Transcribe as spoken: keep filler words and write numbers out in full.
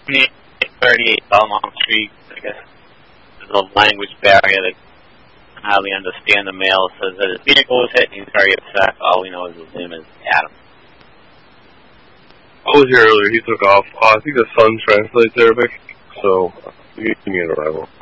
thirty-eight Belmont Street. I guess there's a language barrier that I hardly understand. The mail says that his vehicle was hit and he's very upset. All we know is his name is Adam. I was here earlier. He took off. Uh, I think the sun translates Arabic, so you can get a arrival.